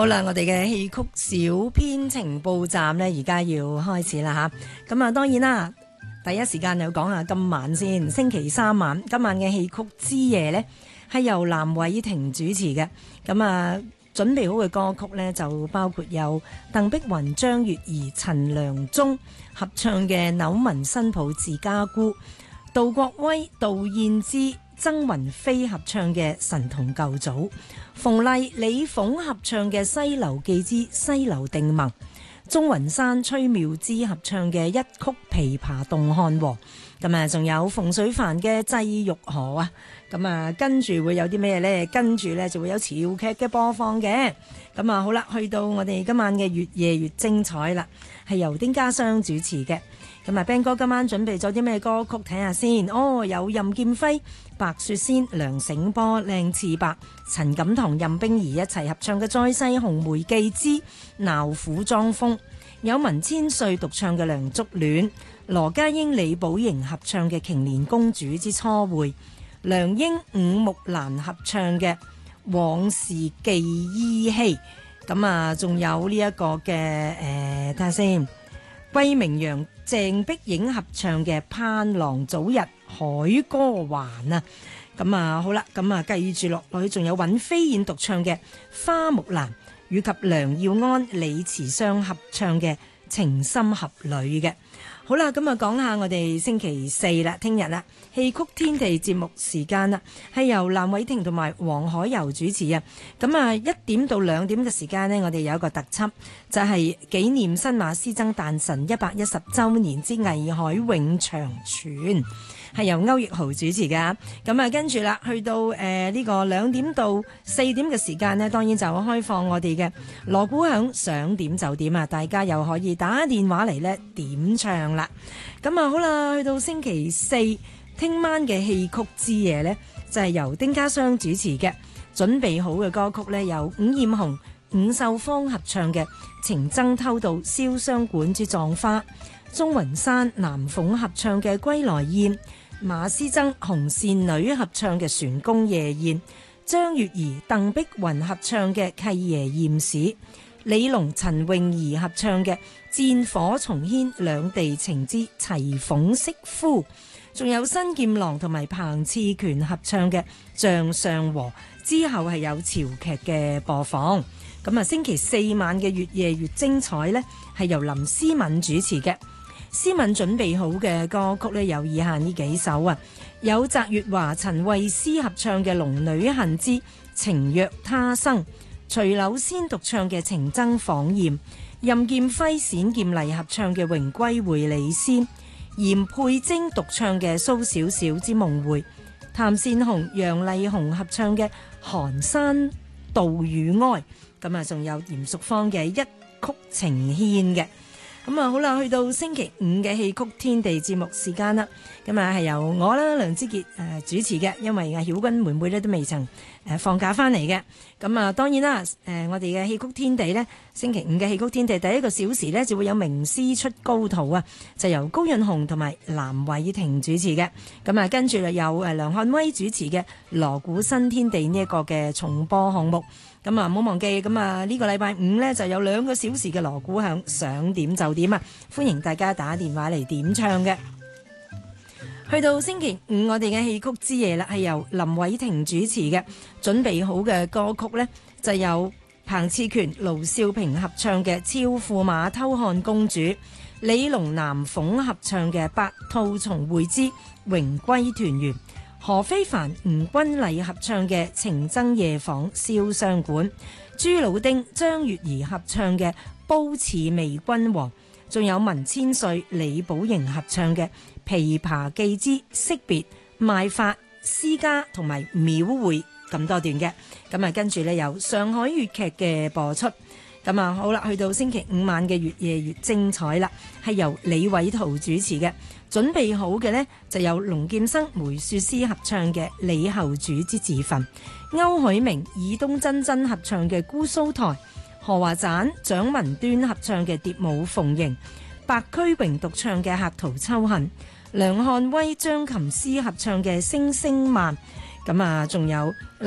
好啦，我哋嘅戲曲小編情報站呢，而家要開始啦吓。咁啊，當然啦，第一時間又講下今晚先。星期三晚，今晚嘅戲曲之夜呢，係由藍偉霆主持嘅。咁啊，準備好嘅歌曲呢，就包括有鄧碧雲、張月兒、陳良忠合唱嘅《扭紋新抱自家姑》，杜國威、杜燕之、曾雲飛合唱嘅《神同舊組》，馮麗、李鳳合唱嘅《西樓記之西樓定盟》，鍾雲山、崔妙芝合唱嘅一曲《琵琶動漢和》，咁啊，仲有馮水帆嘅《祭玉河》啊，咁啊，跟住會有啲咩呢？跟住呢就會有潮劇嘅播放嘅，咁啊，好啦，去到我哋今晚嘅越夜越精彩啦，係由丁家湘主持嘅。咁啊 Ben 哥今晚準備咗啲咩歌曲睇下先？哦，有任劍輝、白雪仙、梁醒波、靚次伯、陳錦棠、任冰兒一齊合唱嘅《再世紅梅記之鬧虎裝瘋》，有文千歲獨唱嘅《梁祝戀》，羅家英、李寶瑩合唱嘅《瓊蓮公主之初會》，梁英、伍木蘭合唱嘅《往事記依稀》。咁啊，仲有呢一個嘅睇下先，桂明陽、鄭碧影合唱嘅《盼郎早日海歌還》啊，咁啊好啦，咁啊繼住落去，仲有尹飛燕獨唱嘅《花木蘭》，以及梁耀安、李慈湘合唱嘅《情深俠侶》嘅。好啦，咁啊講下我哋星期四啦，聽日啦，戲曲天地節目時間啦，係由藍偉霆同埋黃海柔主持啊。咁啊1點到2點嘅時間呢，我哋有一個特輯，就係紀念新馬師曾誕辰110週年之藝海永長存，係由歐奕豪主持㗎。咁啊跟住啦，去到呢個2點到4點嘅時間呢，當然就開放我哋嘅鑼鼓響，想點就點啊！大家又可以打電話嚟呢點唱啦。咁啊好啦，去到星期四聽晚嘅戲曲之夜呢，就係由丁家湘主持嘅。準備好嘅歌曲呢，有伍彥雄、伍秀芳合唱嘅《情僧偷渡瀟湘館之葬花》，鍾雲山、南鳳合唱嘅《歸來宴》，馬師曾、紅線女合唱嘅《船宮夜宴》，張月兒、鄧碧雲合唱嘅《契爺驗史》，李龍、陳詠儀合唱嘅《戰火重牽兩地情之齊鳳媳夫》，仲有新劍郎同埋彭次權合唱嘅《將相和》，之後係有潮劇嘅播放。咁啊，星期四晚嘅越夜越精彩呢，係由林思敏主持嘅。思敏準備好嘅歌曲呢，有以下呢幾首啊，有澤月華、陳慧思合唱嘅《龍女恨之情若他生》，徐柳仙獨唱嘅《情僧訪艷》，任劍輝、冼劍麗合唱嘅《榮歸會里仙》，嚴佩貞獨唱嘅《蘇小小之夢會》，譚善紅、楊麗紅合唱嘅《寒山道與哀》，咁啊，仲有嚴淑芳嘅《一曲情牽》嘅。咁啊，好啦，去到星期五嘅戲曲天地節目時間啦，咁啊係由我啦梁之傑主持嘅，因為阿曉君妹妹咧都未曾放假翻嚟嘅。咁啊，當然啦，我哋嘅戲曲天地呢，星期五嘅戲曲天地第1個小時呢，就會有名師出高徒啊，就由高潤雄同埋藍偉霆主持嘅。咁啊，跟住有梁漢威主持嘅鑼鼓新天地呢一個嘅重播項目。咁啊，唔好忘記，咁啊呢個禮拜五呢，就有2個小時嘅鑼鼓響，想點就點啊！歡迎大家打電話嚟點唱嘅。去到星期五，我哋嘅戲曲之夜啦，係由林偉霆主持嘅。準備好嘅歌曲呢，就有彭次權、盧少平合唱嘅《俏駙馬偷看公主》，李龍、南鳳合唱嘅《白兔重會之榮歸團圓》，何非凡、吳君麗合唱嘅《情僧夜訪瀟湘館》，朱老丁、張月兒合唱嘅《褒姒媚君王》，仲有文千歲、李寶瑩合唱嘅《琵琶記之惜別》、賣發、私家同埋廟會咁多段嘅。咁啊，跟住呢，有上海粵劇嘅播出。咁啊，好啦，去到星期五晚嘅越夜越精彩啦，係由李偉圖主持嘅。準備好嘅呢，就有龍劍生、梅雪詩合唱嘅《李後主之自焚》，歐海明、爾冬珍珍合唱嘅《姑蘇台》，何華盞、蔣文端合唱嘅《蝶舞鳳形》，白駒榮獨唱嘅《客途秋恨》，梁漢威、張琴詩合唱嘅《聲聲慢》。咁啊，仲有